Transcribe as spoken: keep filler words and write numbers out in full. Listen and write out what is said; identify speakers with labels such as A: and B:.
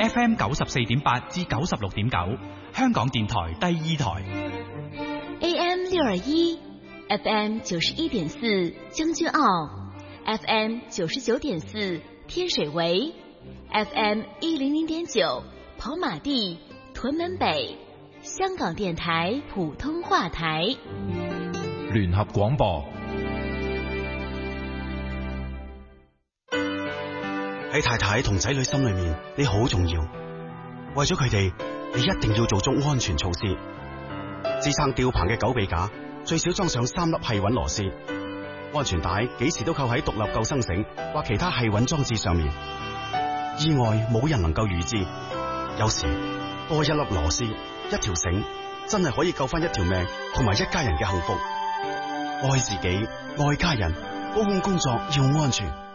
A: F M 九十四點八至九十六點九，香港電台第二台。
B: A M 六二一，F M 九十一點四，將軍澳 ，F M 九十九點四，天水圍 ，F M 一零零點九，跑馬地、屯門北，香港電台普通話台。
C: 聯合廣播。
D: 喺太太同仔女心裏面，你好重要。為咗佢哋，你一定要做足安全措施。支撐吊棚嘅狗臂架最少裝上三粒繫穩螺絲。安全帶幾時都扣喺獨立救生繩或其他繫穩裝置上面。意外冇人能夠預知，有時多一粒螺絲、一條繩，真係可以救翻一條命同埋一家人嘅幸福。愛自己，愛家人，高空工作要安全。